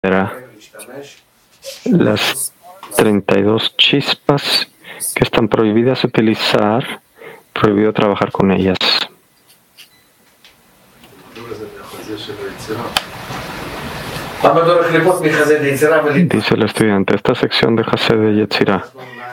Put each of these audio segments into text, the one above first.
piedra, las 32 chispas que están prohibidas utilizar, prohibido trabajar con ellas. Dice el estudiante, esta sección de Hased de Yetzirah.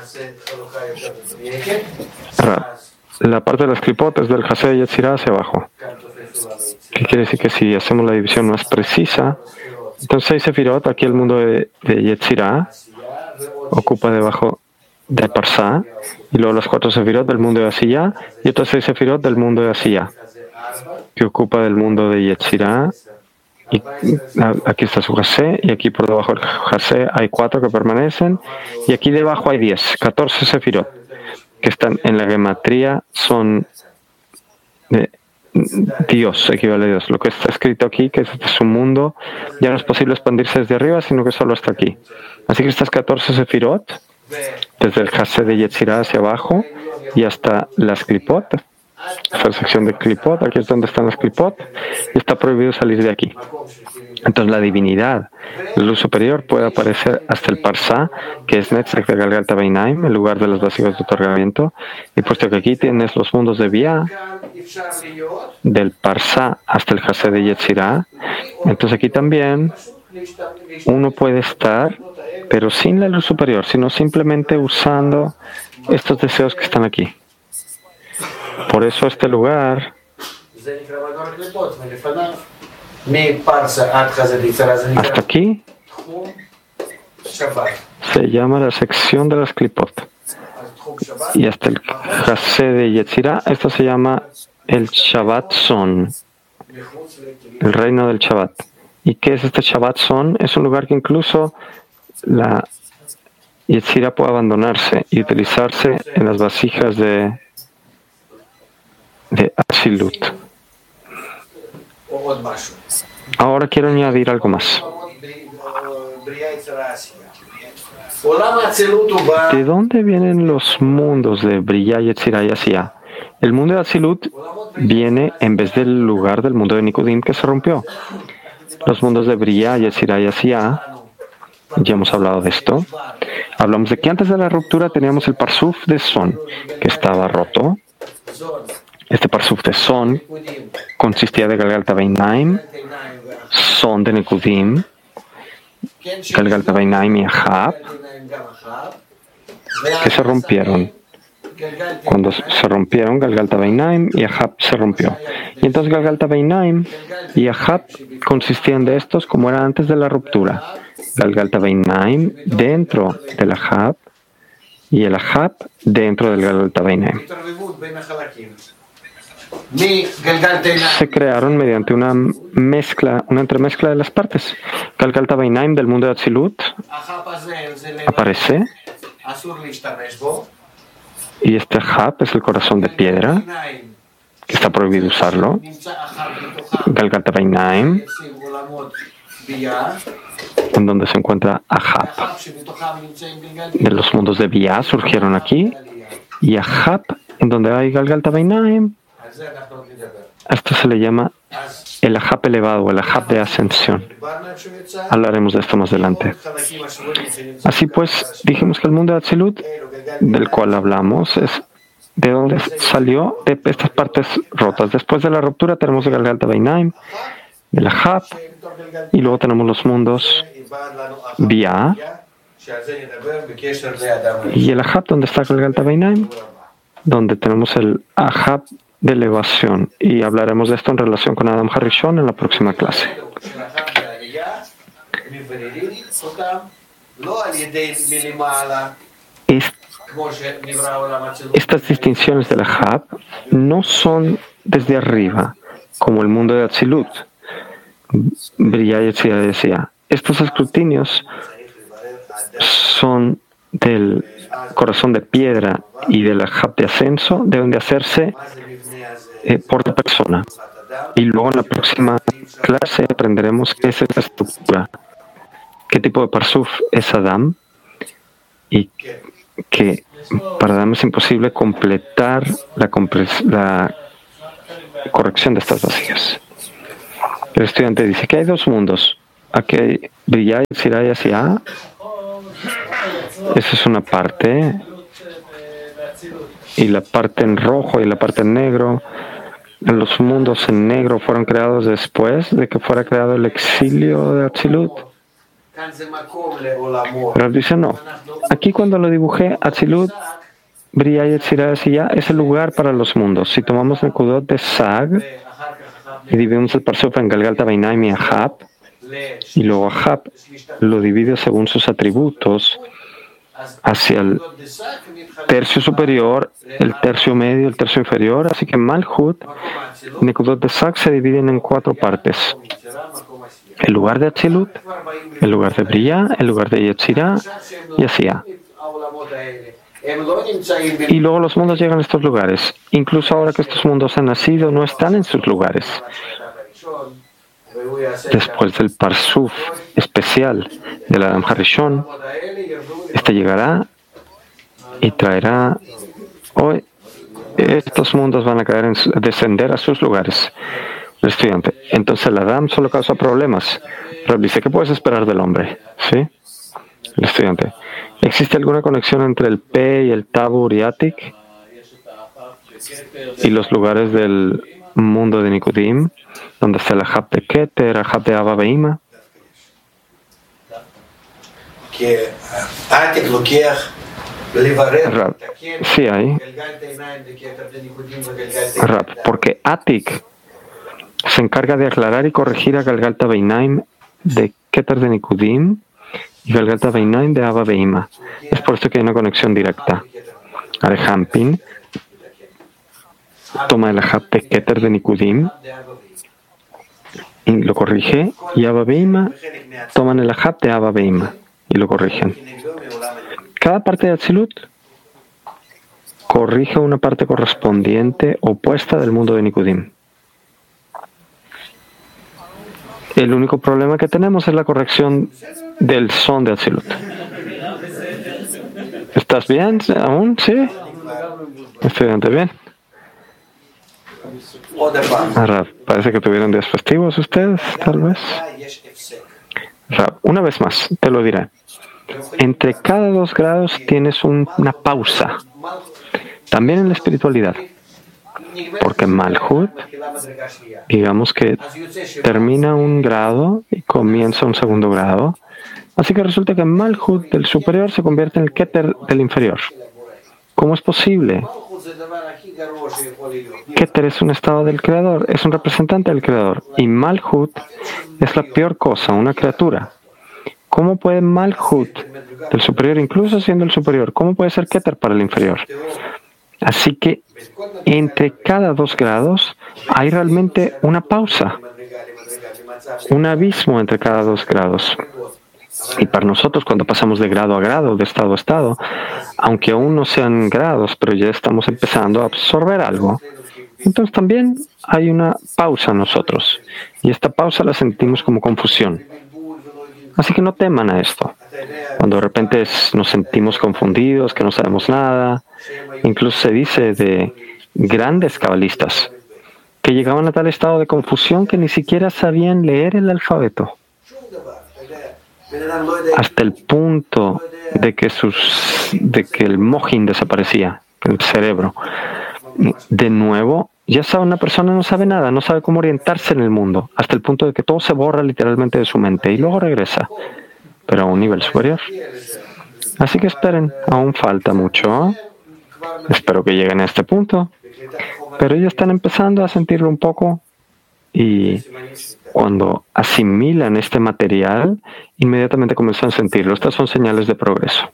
La parte de las clipot es del Hased de Yetzirah hacia abajo. ¿Qué quiere decir? Que si hacemos la división más precisa, entonces 6 sefirot, aquí el mundo de Yetzirah ocupa debajo de Parsá, y luego los 4 sefirot del mundo de Asiyah, y otros 6 sefirot del mundo de Asiyah, que ocupa del mundo de Yetzirah. Y aquí está su Hased, y aquí por debajo del Hased hay 4 que permanecen, y aquí debajo hay 14 sefirot, que están en la gematría, son de Dios, equivale a Dios. Lo que está escrito aquí, que es su mundo, ya no es posible expandirse desde arriba, sino que solo hasta aquí. Así que estas 14 sefirot, desde el Hased de Yetzirah hacia abajo y hasta las klipot, esta sección de klipot, aquí es donde están las klipot, y está prohibido salir de aquí. Entonces la divinidad, la luz superior, puede aparecer hasta el Parsá, que es Netzach de Galgalta Beinaim, el lugar de los vacíos de otorgamiento, y puesto que aquí tienes los mundos de Bia, del Parsá hasta el Hased de Yetzirah, entonces aquí también uno puede estar, pero sin la luz superior, sino simplemente usando estos deseos que están aquí. Por eso este lugar hasta aquí se llama la sección de las klipot, y hasta el Hased de Yetzirah, esto se llama el Shabbat Son, el reino del Shabbat. ¿Y qué es este Shabbat Son? Es un lugar que incluso la Yetzirah puede abandonarse y utilizarse en las vasijas de Asilut. Ahora quiero añadir algo más. ¿De dónde vienen los mundos de Briya, Yetzirah y Asiyah? El mundo de Asilut viene en vez del lugar del mundo de Nikudim que se rompió. Los mundos de Briya, Yetzirah y Asiyah, ya hemos hablado de esto. Hablamos de que antes de la ruptura teníamos el Parsuf de Son, que estaba roto. Este Parsuf de Son consistía de Galgalta Beinaim, Son de Nikudim, Galgalta Beinaim y Ahab, que se rompieron. Cuando se rompieron, Galgalta Beinaim y Ahab se rompió. Y entonces Galgalta Beinaim y Ahab consistían de estos como era antes de la ruptura. Galgalta Beinaim dentro del Ahab y el Ahab dentro del Galgalta Beinaim. Se crearon mediante una mezcla, una entremezcla de las partes. Galgalta Beinaim del mundo de Atzilut aparece, y este Ahab es el corazón de piedra, que está prohibido usarlo. Galgalta Beinaim, en donde se encuentra Ahab. De los mundos de Bia surgieron aquí, y Ahab, en donde hay Galgalta Beinaim, a esto se le llama el Ahab elevado, el Ahab de ascensión. Hablaremos de esto más adelante. Así pues, dijimos que el mundo de Atzilut, del cual hablamos, es de donde salió de estas partes rotas. Después de la ruptura tenemos el Galgalta Beinaim, el Ahab, y luego tenemos los mundos Bia, y el Ahab donde está el Galgalta Beinaim, donde tenemos el Ahab de elevación, y hablaremos de esto en relación con Adam Harishon en la próxima clase. Estas distinciones del Ahab no son desde arriba, como el mundo de Atzilut, Briya, Yetzirah y Asiyah. Estos escrutinios son del corazón de piedra y del Ahab de ascenso, deben de hacerse por la persona. Y luego en la próxima clase aprenderemos qué es esta estructura, qué tipo de Parsuf es Adam, y que para Adam es imposible completar la corrección de estas vasijas. El estudiante dice que hay dos mundos, Aquí Briya, Yetzirah y Asiá. Esa es una parte. Y la parte en rojo y la parte en negro. Los mundos en negro fueron creados después de que fuera creado el exilio de Atzilut. Pero dice no. Aquí cuando lo dibujé, Atzilut, Briya, Yetzirah y Asiá es el lugar para los mundos. Si tomamos el Nekudot de Sag y dividimos el Parsuf en Galgalta, Beinaim y Ahab, y luego Ahab lo divide según sus atributos hacia el tercio superior, el tercio medio, el tercio inferior. Así que Malhut, Nekudot de Sag se dividen en 4 partes. El lugar de Atzilut, el lugar de Briya, el lugar de Yetzirah y Asiá. Y luego los mundos llegan a estos lugares. Incluso ahora que estos mundos han nacido, no están en sus lugares. Después del Parsuf especial del Adam Harishon, este llegará y traerá hoy. Estos mundos van a descender a sus lugares. El estudiante. Entonces el Adam solo causa problemas. Pero dice, ¿qué puedes esperar del hombre? ¿Sí? El estudiante. ¿Existe alguna conexión entre el P y el Tabur y Atik? Y los lugares del mundo de Nikudim, donde está el Ahab de Keter, Ahab de Abba Beima. Rab, sí hay. Rab, porque Atik se encarga de aclarar y corregir a Galgalta Beinaim de Keter de Nikudim y Galgalta Beinaim de Abba Beima. Es por esto que hay una conexión directa. Arehampin toma el Ahab de Keter de Nikudim y lo corrige, y Abba Beima toman el Ahab de Abba Beima y lo corrigen. Cada parte de Atzilut corrige una parte correspondiente opuesta del mundo de Nikudim. El único problema que tenemos es la corrección del son de Atzilut. ¿Estás bien aún? ¿Sí? Estudiante, bien. Rab, parece que tuvieron días festivos ustedes, tal vez. Rab, una vez más, te lo diré. Entre cada 2 grados tienes una pausa. También en la espiritualidad. Porque Malhut, digamos que termina un grado y comienza un segundo grado. Así que resulta que Malhut del superior se convierte en el Keter del inferior. ¿Cómo es posible? Keter es un estado del creador, es un representante del creador. Y Malhut es la peor cosa, una criatura. ¿Cómo puede Malhut del superior, incluso siendo el superior, cómo puede ser Keter para el inferior? Así que entre cada 2 grados hay realmente una pausa, un abismo entre cada 2 grados. Y para nosotros, cuando pasamos de grado a grado, de estado a estado, aunque aún no sean grados, pero ya estamos empezando a absorber algo, entonces también hay una pausa en nosotros. Y esta pausa la sentimos como confusión. Así que no teman a esto. Cuando de repente nos sentimos confundidos, que no sabemos nada, incluso se dice de grandes cabalistas que llegaban a tal estado de confusión que ni siquiera sabían leer el alfabeto. Hasta el punto de que el mojín desaparecía, el cerebro. De nuevo, ya sabe, una persona no sabe nada, no sabe cómo orientarse en el mundo, hasta el punto de que todo se borra literalmente de su mente y luego regresa, pero a un nivel superior. Así que esperen, aún falta mucho. Espero que lleguen a este punto, pero ellos están empezando a sentirlo un poco, y cuando asimilan este material, inmediatamente comienzan a sentirlo. Estas son señales de progreso.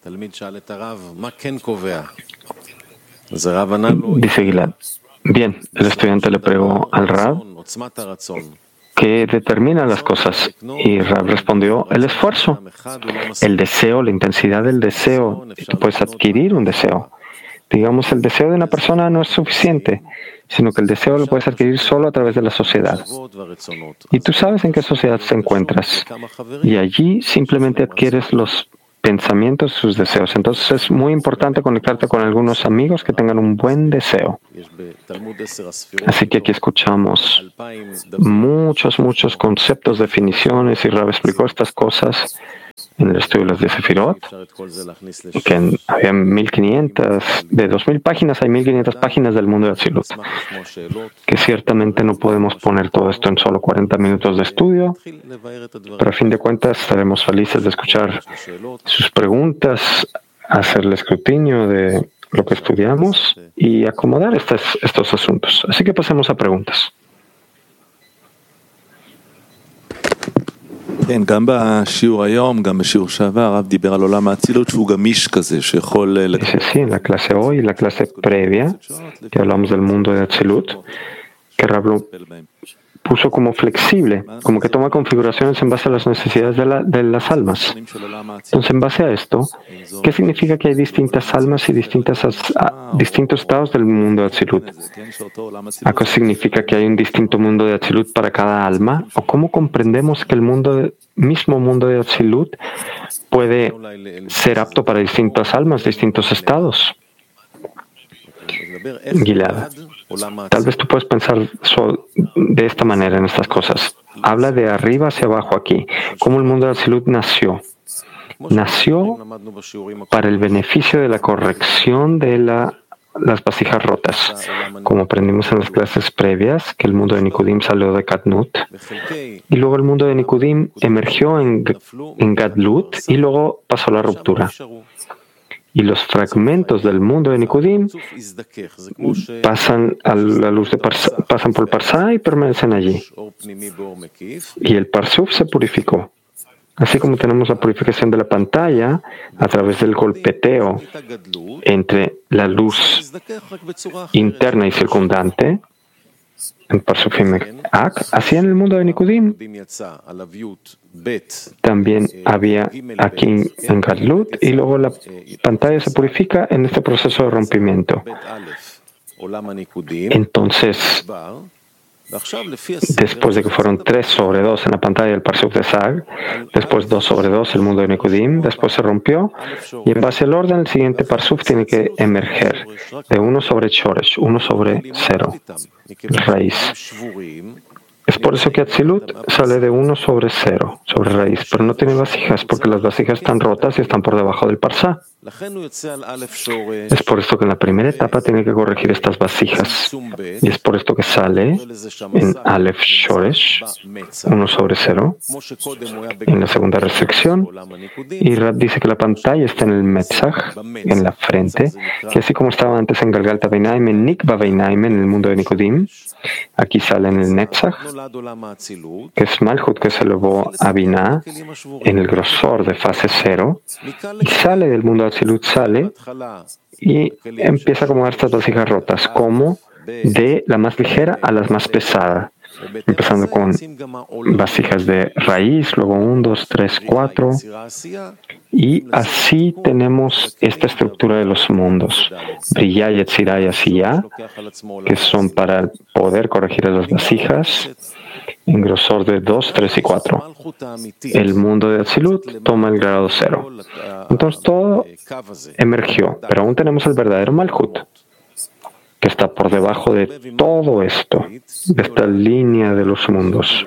Dice Gilad. Bien, el estudiante le preguntó al Rab qué determina las cosas, y Rab respondió: el esfuerzo, el deseo, la intensidad del deseo. Tú puedes adquirir un deseo. Digamos, el deseo de una persona no es suficiente, sino que el deseo lo puedes adquirir solo a través de la sociedad. Y tú sabes en qué sociedad te encuentras. Y allí simplemente adquieres los pensamientos, sus deseos. Entonces es muy importante conectarte con algunos amigos que tengan un buen deseo. Así que aquí escuchamos muchos conceptos, definiciones, y Rab explicó estas cosas en el estudio de las 10 Sefirot, que había 1500, de 2000 páginas hay 1500 páginas del mundo de Atzilut, que ciertamente no podemos poner todo esto en solo 40 minutos de estudio, pero a fin de cuentas estaremos felices de escuchar sus preguntas, hacer el escrutinio de lo que estudiamos y acomodar estos asuntos. Así que pasemos a preguntas. Dice sí, en la clase hoy y la clase previa, que hablamos del mundo de Atzilut, que Rab lo puso como flexible, como que toma configuraciones en base a las necesidades de las almas. Entonces, en base a esto, ¿qué significa que hay distintas almas y distintos estados del mundo de Atzilut? ¿Acaso significa que hay un distinto mundo de Atzilut para cada alma? ¿O cómo comprendemos que el mismo mundo de Atzilut puede ser apto para distintas almas, distintos estados? Gilad, tal vez tú puedes pensar de esta manera en estas cosas. Habla de arriba hacia abajo aquí. ¿Cómo el mundo de Atzilut nació? Nació para el beneficio de la corrección de las vasijas rotas. Como aprendimos en las clases previas, que el mundo de Nikudim salió de Katnut, y luego el mundo de Nikudim emergió en Gadlut, y luego pasó la ruptura. Y los fragmentos del mundo de Nikudim pasan a la luz pasan por el Parsá y permanecen allí. Y el Parsuf se purificó. Así como tenemos la purificación de la pantalla a través del golpeteo entre la luz interna y circundante, en Parsufim Ak, así en el mundo de Nikudim también había aquí en Gadlut, y luego la pantalla se purifica en este proceso de rompimiento. Entonces, después de que fueron 3 sobre 2 en la pantalla del Parsuf de Sag, después 2 sobre 2 el mundo de Nikudim, después se rompió, y en base al orden el siguiente Parsuf tiene que emerger de 1 sobre Shoresh, 1 sobre 0, raíz. Es por eso que Atzilut sale de 1 sobre 0, sobre raíz, pero no tiene vasijas, porque las vasijas están rotas y están por debajo del Parsá. Es por esto que en la primera etapa tiene que corregir estas vasijas, y es por esto que sale en Aleph Shoresh, 1 sobre 0, en la segunda restricción, y Rab dice que la pantalla está en el Metzach, en la frente, que así como estaba antes en Galgalta Beinaim, en Nikba Beinaim, en el mundo de Nikudim, aquí sale en el Netzach, que es Malchut, que se elevó a Binah en el grosor de fase 0, y sale del mundo de Atzilut, sale y empieza a acomodar estas vasijas rotas, como de la más ligera a las más pesadas, empezando con vasijas de raíz, luego 1, 2, 3, 4, y así tenemos esta estructura de los mundos, Briyá, Yetzirá y Asiyá, que son para poder corregir las vasijas en grosor de 2, 3 y 4. El mundo de Atzilut toma el grado 0. Entonces todo emergió, pero aún tenemos el verdadero Malchut, que está por debajo de todo esto, de esta línea de los mundos.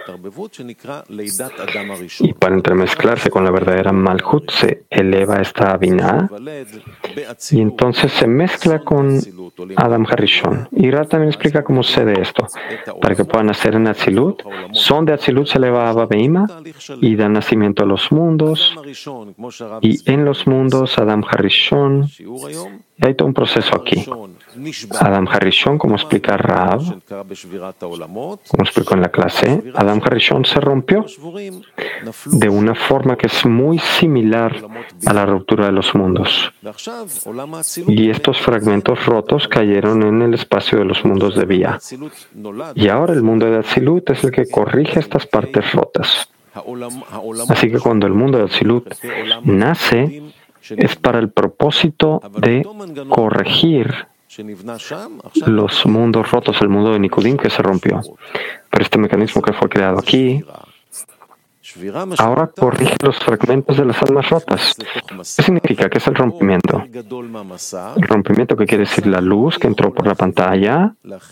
Y para entremezclarse con la verdadera Malchut, se eleva esta Binah, y entonces se mezcla con Adam Harishon. Y Rab también explica cómo sucede esto. Para que puedan nacer en Atzilut, son de Atzilut se eleva a Abba Beima y dan nacimiento a los mundos, y en los mundos Adam Harishon, y hay todo un proceso aquí. Adam Harishon, como explica Rab, como explicó en la clase, Adam Harishon se rompió de una forma que es muy similar a la ruptura de los mundos. Y estos fragmentos rotos cayeron en el espacio de los mundos de Vía. Y ahora el mundo de Atzilut es el que corrige estas partes rotas. Así que cuando el mundo de Atzilut nace, es para el propósito de corregir los mundos rotos, el mundo de Nikudim que se rompió. Pero este mecanismo que fue creado aquí Ahora corrige los fragmentos de las almas rotas. ¿Qué significa? ¿Qué es el rompimiento? El rompimiento, que quiere decir la luz que entró por la pantalla,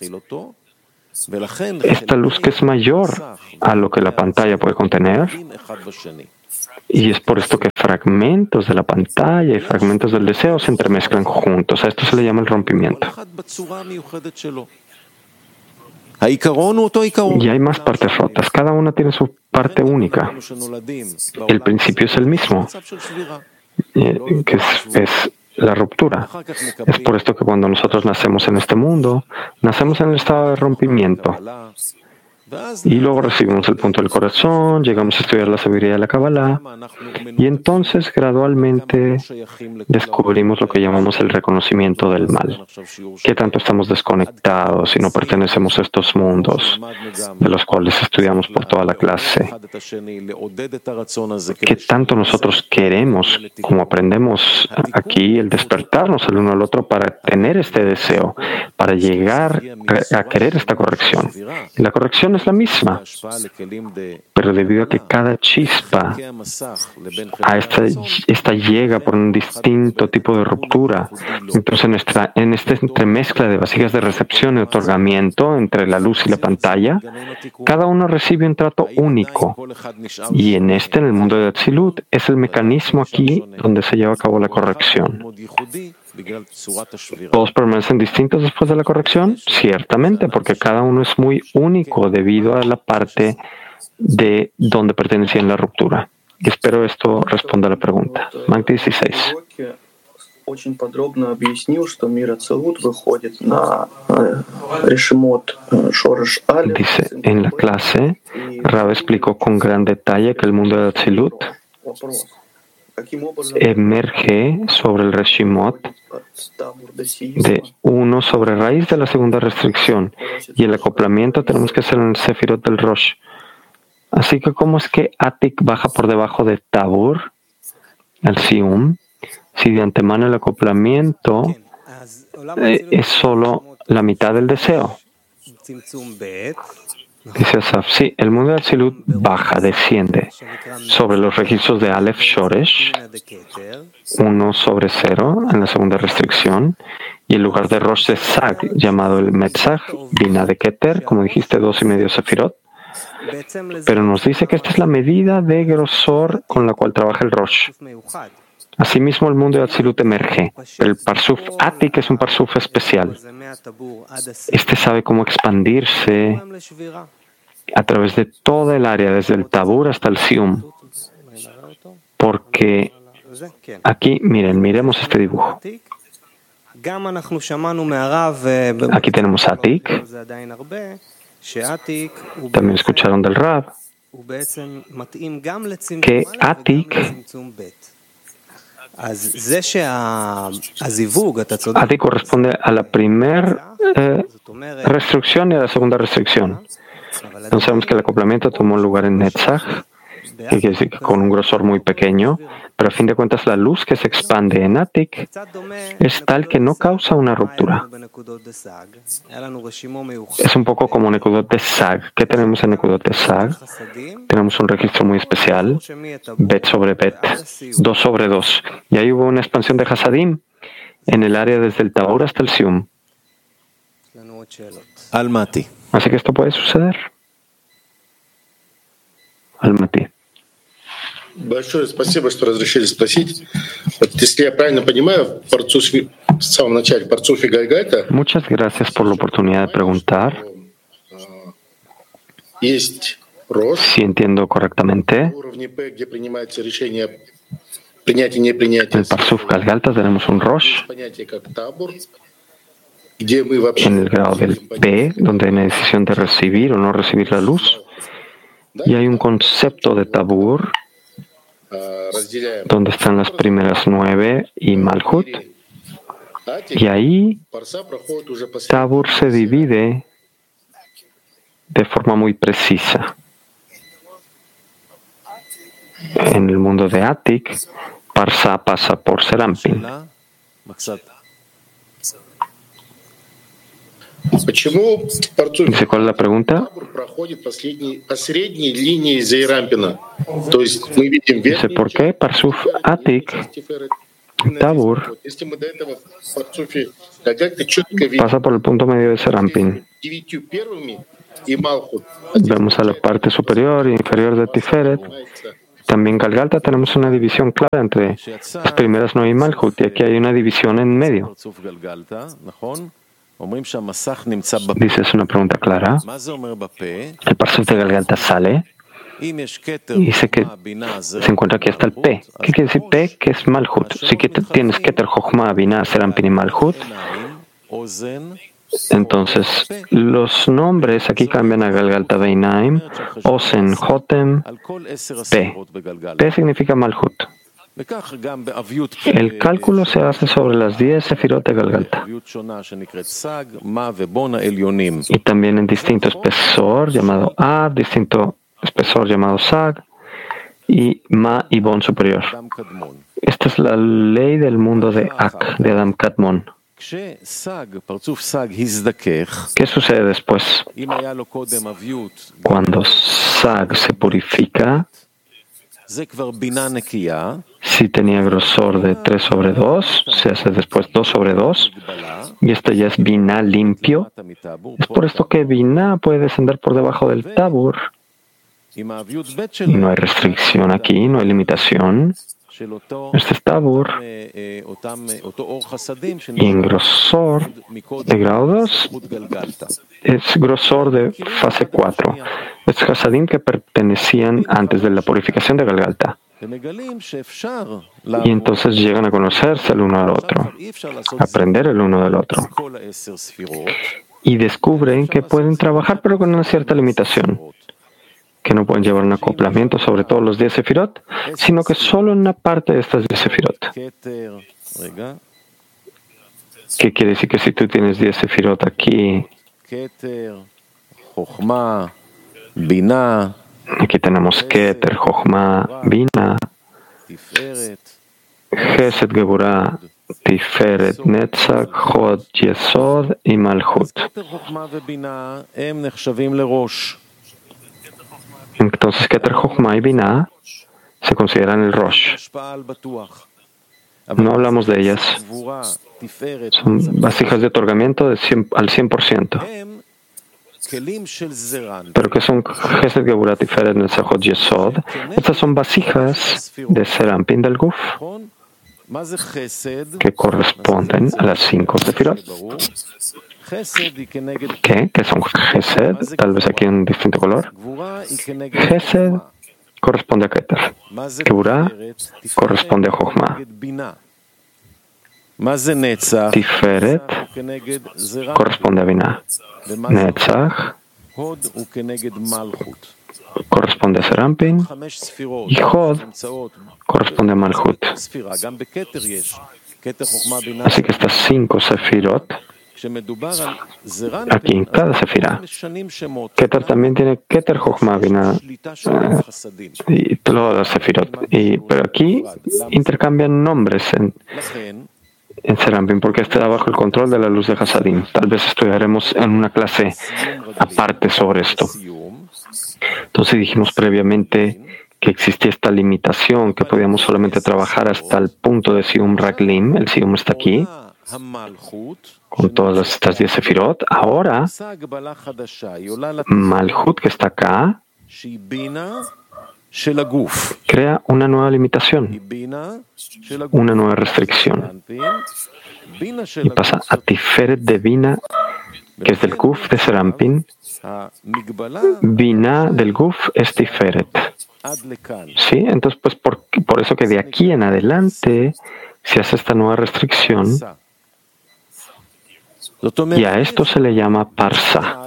esta luz que es mayor a lo que la pantalla puede contener, y es por esto que fragmentos de la pantalla y fragmentos del deseo se entremezclan juntos. A esto se le llama el rompimiento. Y hay más partes rotas. Cada una tiene su parte única. El principio es el mismo, que es la ruptura. Es por esto que cuando nosotros nacemos en este mundo, nacemos en el estado de rompimiento. Y luego recibimos el punto del corazón, llegamos a estudiar la sabiduría de la Kabbalah, y entonces gradualmente descubrimos lo que llamamos el reconocimiento del mal. ¿Qué tanto estamos desconectados y no pertenecemos a estos mundos de los cuales estudiamos por toda la clase? ¿Qué tanto nosotros queremos, como aprendemos aquí, el despertarnos el uno al otro para tener este deseo, para llegar a querer esta corrección? Y la corrección es la misma, pero debido a que cada chispa a esta llega por un distinto tipo de ruptura, entonces en esta entremezcla de vasijas de recepción y otorgamiento entre la luz y la pantalla, cada uno recibe un trato único, y en el mundo de Atzilut, es el mecanismo aquí donde se lleva a cabo la corrección. ¿Todos permanecen distintos después de la corrección? Ciertamente, porque cada uno es muy único debido a la parte de donde pertenecía en la ruptura. Y espero esto responda a la pregunta. Mank 16. Очень подробно объяснил, что мир Ацилут выходит на решимот Шореш Алеф. Dice, en la clase, Rab explicó con gran detalle que el mundo de Atzilut emerge sobre el Reshimot de 1 sobre raíz de la segunda restricción, y el acoplamiento tenemos que hacer en el Sefirot del Rosh. Así que, ¿cómo es que Atik baja por debajo de Tabur, el Sium, si de antemano el acoplamiento es solo la mitad del deseo? Dice Asaf, sí, el mundo de Atzilut baja, desciende sobre los registros de Aleph Shoresh, 1 sobre 0 en la segunda restricción, y el lugar de Rosh de Sag, llamado el Metzach, Bina de Keter, como dijiste, 2,5 Sefirot. Pero nos dice que esta es la medida de grosor con la cual trabaja el Rosh. Asimismo, el mundo de Atzilut emerge, pero el Parsuf Atik es un Parsuf especial. Este sabe cómo expandirse a través de toda el área, desde el Tabur hasta el Sium. Porque aquí, miremos este dibujo. Aquí tenemos Atik. También escucharon del Rab que Atik corresponde a la primera restricción y a la segunda restricción. Entonces sabemos que el acoplamiento tomó lugar en Netzach, que quiere decir que con un grosor muy pequeño, pero a fin de cuentas la luz que se expande en Atik es tal que no causa una ruptura. Es un poco como Nekudot de Sag. ¿Qué tenemos en Nekudot de Sag? Tenemos un registro muy especial, Bet sobre Bet, 2 sobre 2. Y ahí hubo una expansión de Hasadim en el área desde el Tabur hasta el Sium. Así que esto puede suceder. Almaty. Большое спасибо, что разрешили спросить. Вот, если я правильно понимаю, в самом начале Парцуф и Гальгальта. Muchas gracias por la oportunidad de preguntar. Есть Рош. Si entiendo correctamente, Уровне П, где принимается решение принятия и непринятия. En el Parsuf Galgalta tenemos un Rosh. Понятие как Табур, где мы вообще. En el grado del P, donde hay una decisión de recibir o no recibir la luz. Y hay un concepto de Tabur, donde están las primeras 9 y Malhut, y ahí Tabur se divide de forma muy precisa. En el mundo de Atik, Parsa pasa por Serampin. Dice, ¿cuál es la pregunta? Dice, ¿por qué Parsuf Atik, Tabur, pasa por el punto medio de Serampin? Vemos a la parte superior e inferior de Tiferet. También Galgalta tenemos una división clara entre las primeras 9 y Malhut, y aquí hay una división en medio. Dice, es una pregunta clara. El Parsuf de Galgalta sale y dice que se encuentra aquí hasta el P. ¿Qué quiere decir P? Que es Malhut. Si que tienes Keter, Jochma, Binah, Serampin y Malhut, entonces los nombres aquí cambian a Galgalta Beinaim, Osen, Jotem, P. P significa Malhut. El cálculo se hace sobre las 10 sefirot de Galgalta. Y también en distinto espesor llamado Ab, distinto espesor llamado Sag, y Ma y Bon superior. Esta es la ley del mundo de Ak, de Adam Kadmon. ¿Qué sucede después? Cuando Sag se purifica, si tenía grosor de 3 sobre 2, se hace después 2 sobre 2, y esto ya es Binah limpio. Es por esto que Binah puede descender por debajo del Tabur, y no hay restricción aquí, no hay limitación. Este es Tabur, y en grosor de grado 2 es grosor de fase 4. Es Hasadim que pertenecían antes de la purificación de Galgalta. Y entonces llegan a conocerse el uno al otro, aprender el uno del otro. Y descubren que pueden trabajar, pero con una cierta limitación, que no pueden llevar un acoplamiento sobre todos los 10 sefirot, sino que solo en una parte de estas 10 sefirot. ¿Qué quiere decir? Que si tú tienes 10 sefirot aquí, aquí tenemos Keter, Jochma, Binah, Chesed, Geburah, Tiferet, Netzach, Hod, Yesod y Malhut. Entonces, Keter, Jochma y Binah se consideran el Rosh. No hablamos de ellas. Son vasijas de otorgamiento al 100%. Pero que son Chesed, Geburah, Tiferet, Netzach, Hod, Yesod. Estas son vasijas de Serampin del Guf, que corresponden a las 5 sefirot. ¿Qué? ¿Qué son Chesed? Tal vez aquí en distinto color. Chesed corresponde a Keter. Geburah corresponde a Jochma. Tiferet corresponde a Binah. Netzach corresponde a Serampin. Y Hod corresponde a Malhut. Así que estas 5 sefirot, aquí en cada sefirá, Keter también tiene Keter, Jochma, Binah y todas las sefirot. Pero aquí intercambian nombres en Serampin, porque está bajo el control de la luz de Hasadim. Tal vez estudiaremos en una clase aparte sobre esto. Entonces dijimos previamente que existía esta limitación, que podíamos solamente trabajar hasta el punto de Sium Raglim. El Sium está aquí, con todas estas 10 sefirot. Ahora, Malhut, que está acá, crea una nueva limitación, una nueva restricción, y pasa a Tiferet de Binah, que es del Guf de Serampin. Binah del Guf es Tiferet. ¿Sí? Entonces, pues por eso que de aquí en adelante se hace esta nueva restricción, y a esto se le llama Parsa.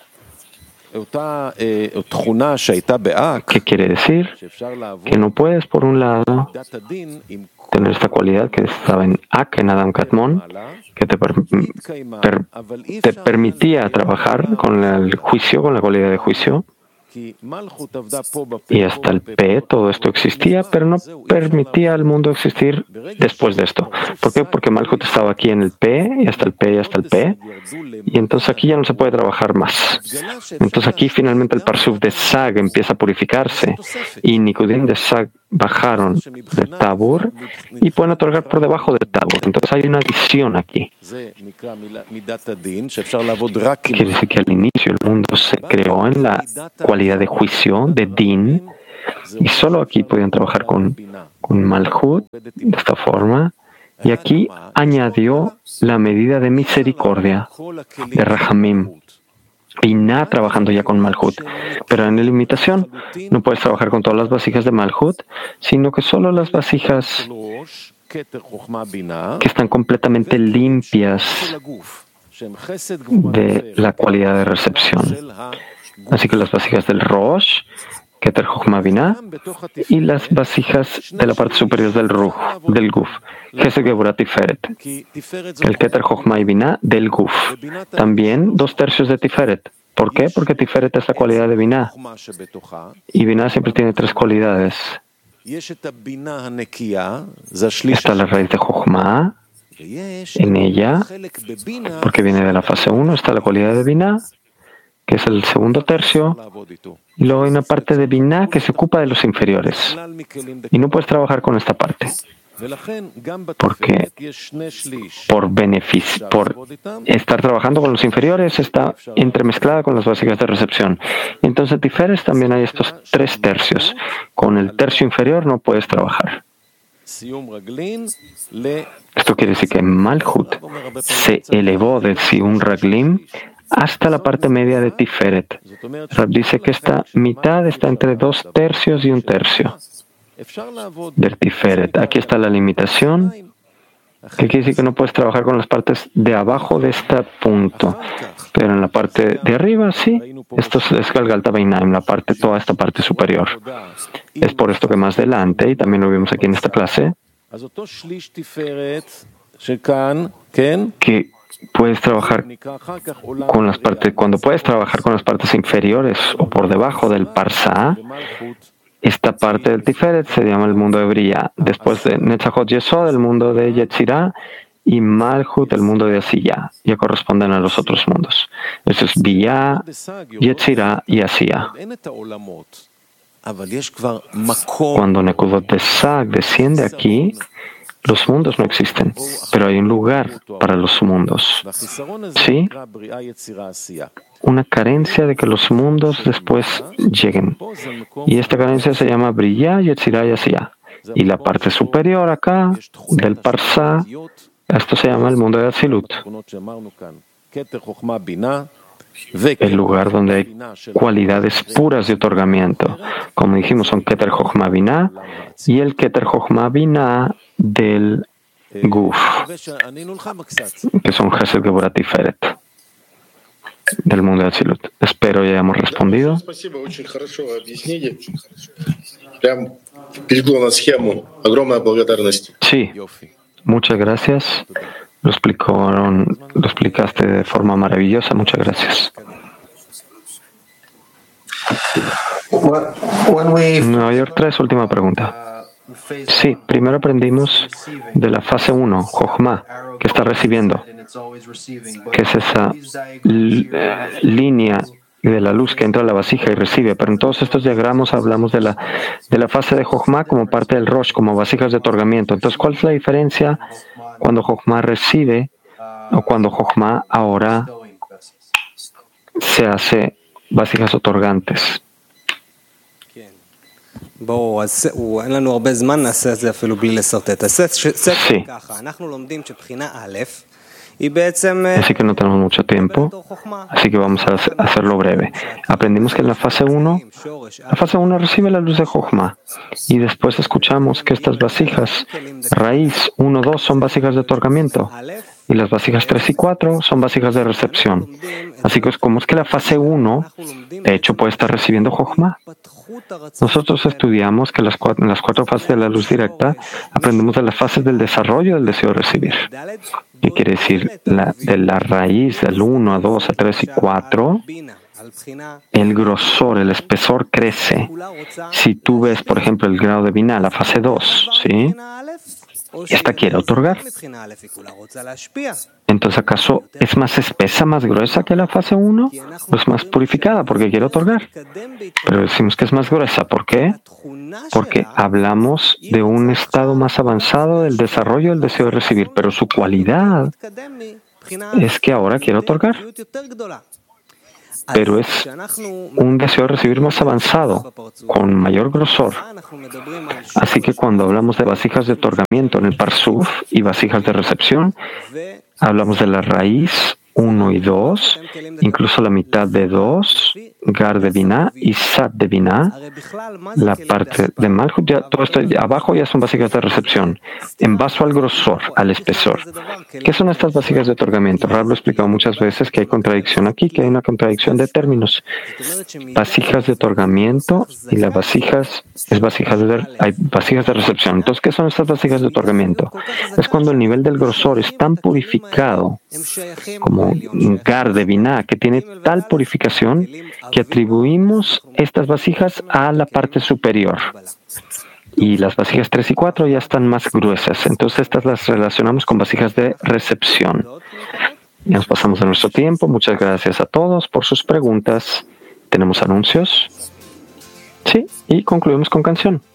¿Qué quiere decir? Que no puedes, por un lado, tener esta cualidad que estaba en Ak, en Adam Kadmon, que te permitía trabajar con el juicio, con la cualidad de juicio, Y hasta el P, todo esto existía, pero no permitía al mundo existir después de esto. ¿Por qué? Porque Malhut estaba aquí en el P, y hasta el P, y hasta el P, y entonces aquí ya no se puede trabajar más. Entonces aquí finalmente el Parsuf de Sag empieza a purificarse, y Nikudim de Sag bajaron de Tabur y pueden otorgar por debajo del Tabur. Entonces hay una adición aquí. Quiere decir que al inicio el mundo se creó en la cualidad de juicio, de Din, y solo aquí podían trabajar con Malhut de esta forma, y aquí añadió la medida de misericordia de Rahamim. Binah trabajando ya con Malhut, pero en la limitación no puedes trabajar con todas las vasijas de Malhut, sino que solo las vasijas que están completamente limpias de la cualidad de recepción. Así que las vasijas del Rosh, Keter Chochma Binah, y las vasijas de la parte superior del Ruh, del Guf, Chesed Geburah Tiferet, el Keter Chochma y Binah del Guf. También 2/3 de Tiferet. ¿Por qué? Porque Tiferet es la cualidad de Binah. Y Binah siempre tiene 3 cualidades. Está la raíz de Chochma, en ella, porque viene de la fase 1, está la cualidad de Binah, que es el segundo tercio, y luego hay una parte de Binah que se ocupa de los inferiores. Y no puedes trabajar con esta parte, porque por estar trabajando con los inferiores está entremezclada con las vasijas de recepción. Entonces, Tiferet también hay estos 3 tercios. Con el tercio inferior no puedes trabajar. Esto quiere decir que Malhut se elevó del Sium Raglim hasta la parte media de Tiferet. Rab dice que esta mitad está entre 2/3 y 1/3 del Tiferet. Aquí está la limitación, que quiere decir que no puedes trabajar con las partes de abajo de este punto, pero en la parte de arriba sí. Esto es Galgalta Beinaim, toda esta parte superior. Es por esto que más adelante, y también lo vimos aquí en esta clase, que puedes trabajar con las partes, cuando puedes trabajar con las partes inferiores o por debajo del Parsa, esta parte del Tiferet se llama el mundo de Bria. Después de Netzachot Yesod, el mundo de Yetzirah, y Malhut, el mundo de Asiyah. Ya corresponden a los otros mundos. Eso es Bia, Yetzirah y Asiyah. Cuando Nekudot de Sag desciende aquí, los mundos no existen, pero hay un lugar para los mundos. ¿Sí? Una carencia de que los mundos después lleguen. Y esta carencia se llama Bria, Yetzirah y Asiyah. Y la parte superior acá, del Parsa, esto se llama el mundo de Atzilut. El lugar donde hay cualidades puras de otorgamiento. Como dijimos, son Keter Chochma Binah y el Keter Chochma Binah del Guf, que son Chesed Geburah Tiferet del mundo de Atzilut. Espero ya hayamos respondido. Sí, muchas gracias. Lo explicaste de forma maravillosa. Muchas gracias. Nueva York 3, última pregunta. Sí, primero aprendimos de la fase 1, Jochma, que está recibiendo, que es esa línea de la luz que entra a la vasija y recibe. Pero en todos estos diagramas hablamos de la fase de Jochma como parte del Rosh, como vasijas de otorgamiento. Entonces, ¿cuál es la diferencia cuando Jochma recibe o cuando Jochma ahora se hace vasijas otorgantes? Así que no tenemos mucho tiempo, así que vamos a hacerlo breve. Aprendimos que en la fase 1 recibe la luz de Jochma, y después escuchamos que estas vasijas, raíz 1, 2, son vasijas de otorgamiento, y las vasijas 3 y 4 son vasijas de recepción. Así que como es que la fase 1, de hecho, puede estar recibiendo Jochma. Nosotros estudiamos que en las 4 fases de la luz directa aprendemos de las fases del desarrollo del deseo de recibir. ¿Qué quiere decir? De la raíz del 1 a 2 a 3 y 4 el grosor, el espesor crece. Si tú ves, por ejemplo, el grado de Binah, la fase 2, ¿sí? Esta quiere otorgar. Entonces, ¿acaso es más espesa, más gruesa que la fase 1? ¿O es más purificada porque quiere otorgar? Pero decimos que es más gruesa. ¿Por qué? Porque hablamos de un estado más avanzado del desarrollo del deseo de recibir, pero su cualidad es que ahora quiere otorgar. Pero es un deseo de recibir más avanzado, con mayor grosor. Así que cuando hablamos de vasijas de otorgamiento en el Parsuf y vasijas de recepción, hablamos de la raíz 1 y 2, incluso la mitad de 2, Gar de Binah y Sat de Binah, la parte de Malchut, ya, todo esto abajo ya son vasijas de recepción, en vaso al grosor, al espesor. ¿Qué son estas vasijas de otorgamiento? Rab lo ha explicado muchas veces que hay contradicción aquí, que hay una contradicción de términos. Vasijas de otorgamiento y las vasijas, hay vasijas de recepción. Entonces, ¿qué son estas vasijas de otorgamiento? Es cuando el nivel del grosor es tan purificado como Gar de Binah, que tiene tal purificación que atribuimos estas vasijas a la parte superior. Y las vasijas 3 y 4 ya están más gruesas. Entonces estas las relacionamos con vasijas de recepción. Ya nos pasamos de nuestro tiempo. Muchas gracias a todos por sus preguntas. ¿Tenemos anuncios? Sí, y concluimos con canción.